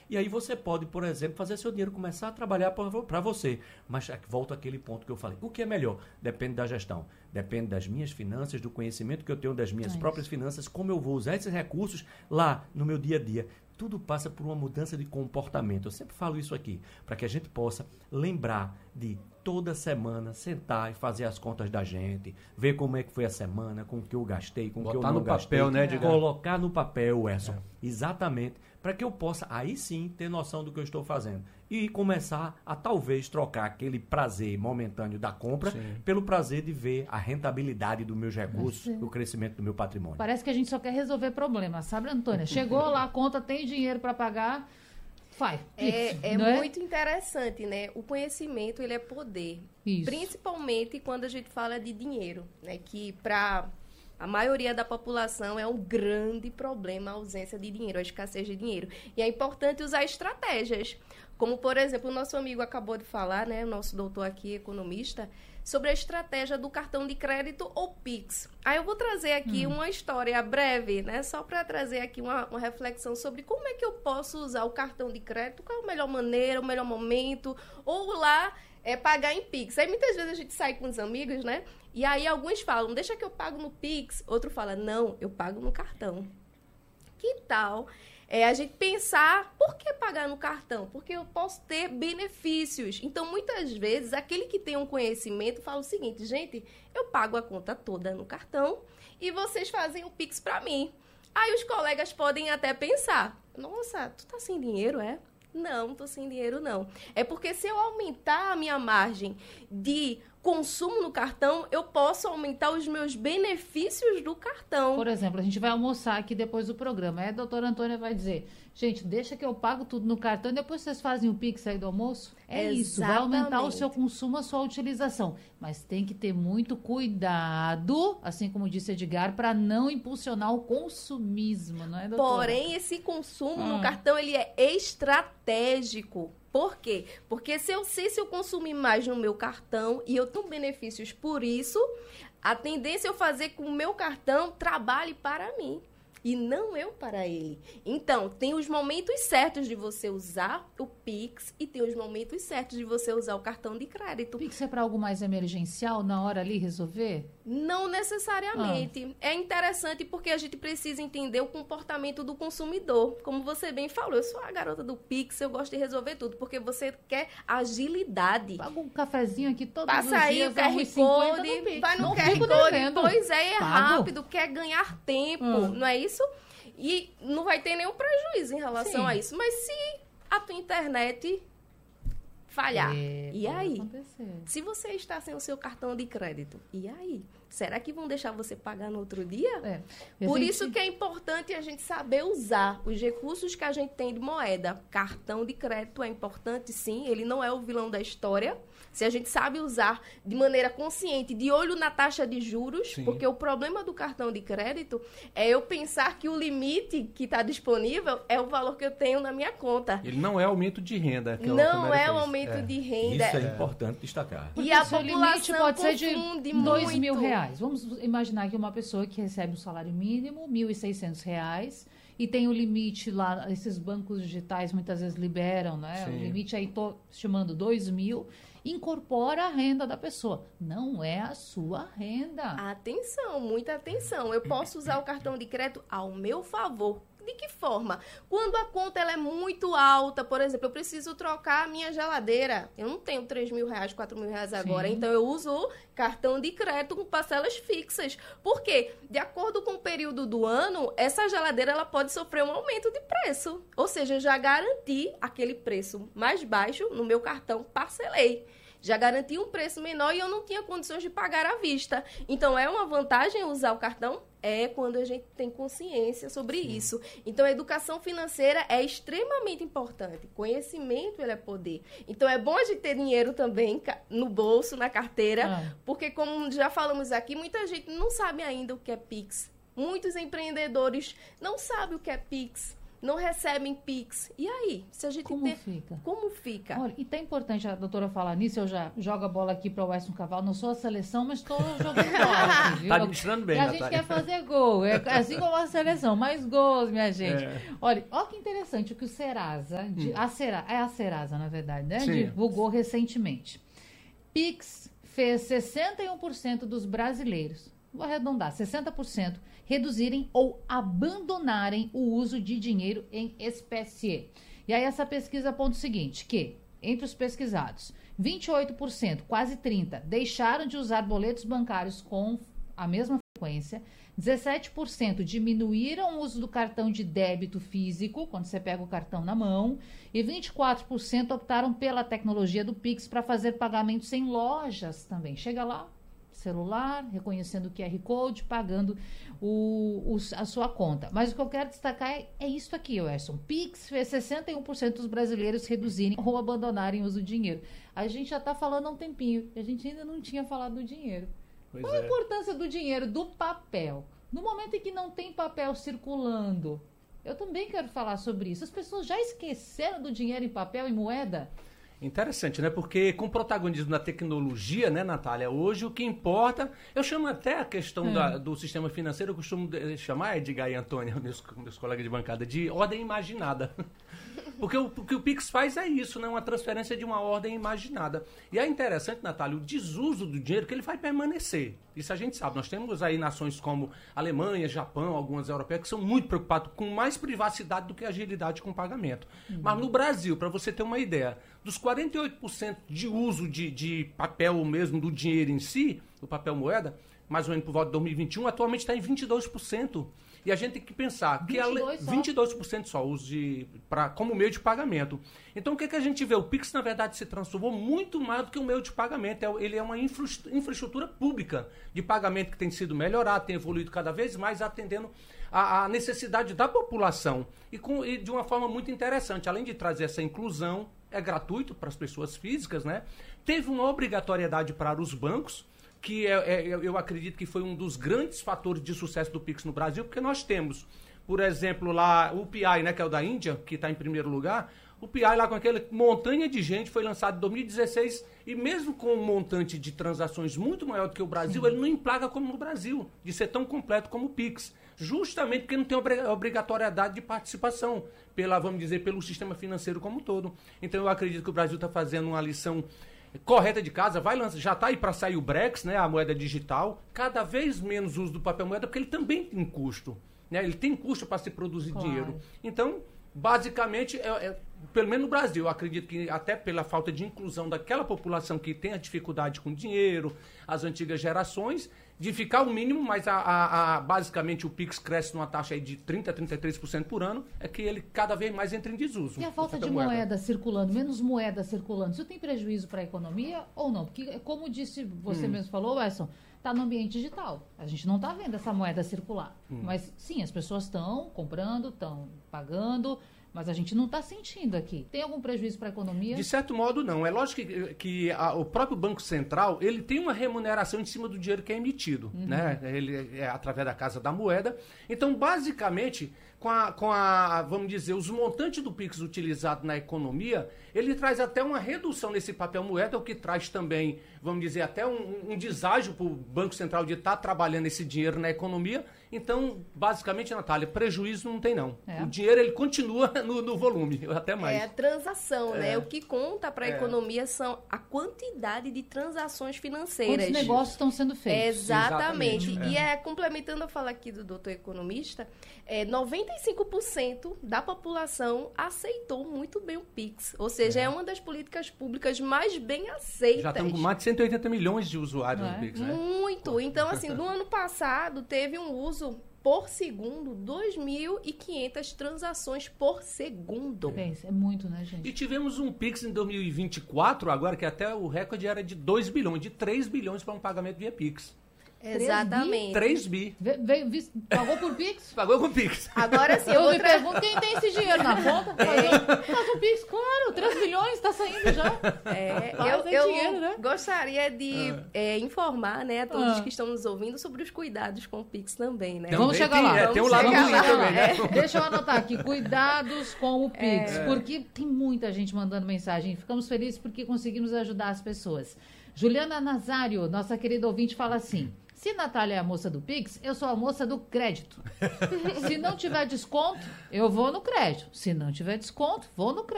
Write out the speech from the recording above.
E aí você pode, por exemplo, fazer seu dinheiro começar a trabalhar para você. Mas volta àquele ponto que eu falei. O que é melhor? Depende da gestão. Depende das minhas finanças, do conhecimento que eu tenho das minhas próprias finanças, como eu vou usar esses recursos lá no meu dia a dia. Tudo passa por uma mudança de comportamento. Eu sempre falo isso aqui, para que a gente possa lembrar de toda semana sentar e fazer as contas da gente, ver como é que foi a semana, com o que eu gastei, com o que eu não gastei. Botar no papel, né? Colocar no papel, Edson. Exatamente. Para que eu possa, aí sim, ter noção do que eu estou fazendo. E começar a, talvez, trocar aquele prazer momentâneo da compra pelo prazer de ver a rentabilidade dos meus recursos, o crescimento do meu patrimônio. Parece que a gente só quer resolver problemas, sabe, Antônia? Chegou lá, a conta, tem dinheiro para pagar, faz. É não muito interessante, né? O conhecimento, ele é poder. Isso. Principalmente quando a gente fala de dinheiro, né? Que para a maioria da população é um grande problema a ausência de dinheiro, a escassez de dinheiro. E é importante usar estratégias. Como, por exemplo, o nosso amigo acabou de falar, né? O nosso doutor aqui, economista, sobre a estratégia do cartão de crédito ou Pix. Aí eu vou trazer aqui uma história breve, né? Só para trazer aqui uma reflexão sobre como é que eu posso usar o cartão de crédito, qual é a melhor maneira, o melhor momento, ou lá pagar em Pix. Aí muitas vezes a gente sai com os amigos, né? E aí alguns falam, deixa que eu pago no Pix. Outro fala, não, eu pago no cartão. Que tal a gente pensar, por que pagar no cartão? Porque eu posso ter benefícios. Então, muitas vezes, aquele que tem um conhecimento fala o seguinte, gente, eu pago a conta toda no cartão e vocês fazem o Pix para mim. Aí os colegas podem até pensar, nossa, tu tá sem dinheiro, é? Não tô sem dinheiro, não. É porque se eu aumentar a minha margem de consumo no cartão, eu posso aumentar os meus benefícios do cartão. Por exemplo, a gente vai almoçar aqui depois do programa. Aí a doutora Antônia vai dizer, gente, deixa que eu pago tudo no cartão e depois vocês fazem o Pix aí do almoço. É isso, vai aumentar o seu consumo, a sua utilização. Mas tem que ter muito cuidado, assim como disse Edgar, para não impulsionar o consumismo, não é, doutora? Porém, esse consumo no cartão, ele é estratégico. Por quê? Porque se eu consumir mais no meu cartão e eu tenho benefícios por isso, a tendência é eu fazer com o meu cartão trabalhe para mim e não eu para ele. Então, tem os momentos certos de você usar o Pix e tem os momentos certos de você usar o cartão de crédito. O Pix é para algo mais emergencial, na hora ali resolver? Não necessariamente. É interessante porque a gente precisa entender o comportamento do consumidor. Como você bem falou, eu sou a garota do Pix, eu gosto de resolver tudo, porque você quer agilidade. Paga um cafezinho aqui todos Passa os aí dias, o QR Code, vai no QR Code. Pois é rápido, quer ganhar tempo, não é isso? E não vai ter nenhum prejuízo em relação a isso. Mas se a tua internet falhar, e aí? Acontecer. Se você está sem o seu cartão de crédito, e aí? Será que vão deixar você pagar no outro dia? Por isso que é importante a gente saber usar os recursos que a gente tem de moeda. Cartão de crédito é importante, sim. Ele não é o vilão da história. Se a gente sabe usar de maneira consciente, de olho na taxa de juros, porque o problema do cartão de crédito é eu pensar que o limite que está disponível é o valor que eu tenho na minha conta. Ele não é aumento de renda. Não é o aumento de renda. Isso é importante destacar. E a população pode ser de R$2.000. Vamos imaginar que uma pessoa que recebe um salário mínimo, R$1.600, e tem o limite lá, esses bancos digitais muitas vezes liberam, né? O limite aí, estou chamando 2.000, incorpora a renda da pessoa. Não é a sua renda. Atenção, muita atenção. Eu posso usar o cartão de crédito ao meu favor. De que forma? Quando a conta ela é muito alta, por exemplo, eu preciso trocar a minha geladeira. Eu não tenho R$3.000, R$4.000 agora, então eu uso o cartão de crédito com parcelas fixas. Por quê? De acordo com o período do ano, essa geladeira ela pode sofrer um aumento de preço. Ou seja, eu já garanti aquele preço mais baixo no meu cartão, parcelei. Já garanti um preço menor e eu não tinha condições de pagar à vista. Então, é uma vantagem usar o cartão? É quando a gente tem consciência sobre isso. Então, a educação financeira é extremamente importante. Conhecimento, ele é poder. Então, é bom a gente ter dinheiro também no bolso, na carteira, porque, como já falamos aqui, muita gente não sabe ainda o que é Pix. Muitos empreendedores não sabem o que é Pix. não recebem Pix. E aí? Se a gente fica? Como fica? Olha, e tá importante a doutora falar nisso, eu já jogo a bola aqui para o Weston Cavalo, não sou a seleção, mas estou jogando bola aqui, viu? Tá administrando bem, e a gente quer fazer gol, assim como a seleção, mais gols, minha gente. Olha que interessante o que o Serasa, a Serasa, na verdade, né? Divulgou recentemente. Pix fez 61% dos brasileiros, vou arredondar, 60%, reduzirem ou abandonarem o uso de dinheiro em espécie. E aí essa pesquisa aponta o seguinte, que entre os pesquisados, 28%, quase 30%, deixaram de usar boletos bancários com a mesma frequência, 17% diminuíram o uso do cartão de débito físico, quando você pega o cartão na mão, e 24% optaram pela tecnologia do Pix para fazer pagamentos em lojas também. Chega lá, celular, reconhecendo o QR Code, pagando a sua conta. Mas o que eu quero destacar é isso aqui, Weston. Pix fez 61% dos brasileiros reduzirem ou abandonarem o uso do dinheiro. A gente já está falando há um tempinho, a gente ainda não tinha falado do dinheiro. Qual a importância do dinheiro, do papel? No momento em que não tem papel circulando, eu também quero falar sobre isso. As pessoas já esqueceram do dinheiro em papel e moeda? Interessante, né? Porque com o protagonismo da tecnologia, né, Natália? Hoje o que importa, eu chamo até a questão do sistema financeiro, eu costumo chamar, Edgar e Antônio, meus colegas de bancada, de ordem imaginada. Porque o que o Pix faz é isso, né? Uma transferência de uma ordem imaginada. E é interessante, Natália, o desuso do dinheiro que ele vai permanecer. Isso a gente sabe. Nós temos aí nações como Alemanha, Japão, algumas europeias, que são muito preocupadas com mais privacidade do que agilidade com o pagamento. Mas no Brasil, para você ter uma ideia, dos 48% de uso de papel mesmo, do dinheiro em si, do papel moeda, mais ou menos por volta de 2021, atualmente está em 22%. E a gente tem que pensar que 22% só uso como meio de pagamento. Então, o que a gente vê? O Pix, na verdade, se transformou muito mais do que um meio de pagamento. Ele é uma infraestrutura pública de pagamento que tem sido melhorada, tem evoluído cada vez mais, atendendo a necessidade da população. E de uma forma muito interessante. Além de trazer essa inclusão, é gratuito para as pessoas físicas, né? Teve uma obrigatoriedade para os bancos, que eu acredito que foi um dos grandes fatores de sucesso do Pix no Brasil, porque nós temos, por exemplo, lá o PI, né, que é o da Índia, que está em primeiro lugar. O PI lá com aquela montanha de gente foi lançado em 2016 e mesmo com um montante de transações muito maior do que o Brasil, ele não emplaga como no Brasil, de ser tão completo como o Pix. Justamente porque não tem obrigatoriedade de participação, vamos dizer, pelo sistema financeiro como um todo. Então eu acredito que o Brasil está fazendo uma lição correta de casa, já está aí para sair o Brex, né, a moeda digital, cada vez menos uso do papel moeda, porque ele também tem custo, né, ele tem custo para se produzir dinheiro. Então, basicamente, pelo menos no Brasil, eu acredito que até pela falta de inclusão daquela população que tem a dificuldade com dinheiro, as antigas gerações, de ficar o mínimo, mas basicamente o Pix cresce numa taxa aí de 30% a 33% por ano, é que ele cada vez mais entra em desuso. E a falta de moeda circulando, menos moeda circulando, isso tem prejuízo para a economia ou não? Porque, como disse, você mesmo falou, Weston, está no ambiente digital. A gente não está vendo essa moeda circular. Mas, sim, as pessoas estão comprando, estão pagando, mas a gente não está sentindo aqui. Tem algum prejuízo para a economia? De certo modo, não. É lógico que o próprio Banco Central, ele tem uma remuneração em cima do dinheiro que é emitido, né? Ele é através da Casa da Moeda. Então, basicamente, vamos dizer, os montantes do Pix utilizado na economia, ele traz até uma redução nesse papel moeda, o que traz também, vamos dizer, até um deságio para o Banco Central de estar trabalhando esse dinheiro na economia. Então, basicamente, Natália, prejuízo não tem, não. O dinheiro, ele continua no volume, até mais. É a transação, né? O que conta para a economia são a quantidade de transações financeiras. Quantos negócios estão sendo feitos. Exatamente. E complementando a fala aqui do doutor economista, 95% da população aceitou muito bem o Pix. Ou seja, é uma das políticas públicas mais bem aceitas. Já estamos com mais de 180 milhões de usuários no Pix, né? Muito. Então, assim, no ano passado, teve um uso por segundo, 2.500 transações por segundo. É muito, né, gente? E tivemos um Pix em 2024, agora que até o recorde era de 2 bilhões, de 3 bilhões para um pagamento via Pix. Exatamente. 3 bi. Pagou por Pix? Pagou com Pix. Agora sim, eu me pergunto quem tem esse dinheiro na conta. Faz o Pix, claro, 3 milhões está saindo já. Eu dinheiro, né? gostaria de informar, né, a todos que estão nos ouvindo sobre os cuidados com o Pix também, né? Vamos chegar lá. Tem um lado ruim também, né? Deixa eu anotar aqui, cuidados com o Pix, porque tem muita gente mandando mensagem. Ficamos felizes porque conseguimos ajudar as pessoas. Juliana Nazário, nossa querida ouvinte, fala assim: se Natália é a moça do Pix, eu sou a moça do crédito. Se não tiver desconto, eu vou no crédito. Se não tiver desconto, vou no crédito.